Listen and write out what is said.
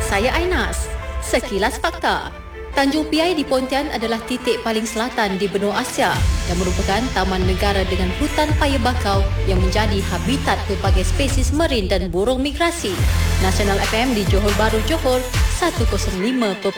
Saya Ainas. Sekilas Fakta. Tanjung Piai di Pontian adalah titik paling selatan di benua Asia dan merupakan taman negara dengan hutan paya bakau yang menjadi habitat pelbagai spesies marin dan burung migrasi. Nasional FM di Johor Bahru, Johor 105.4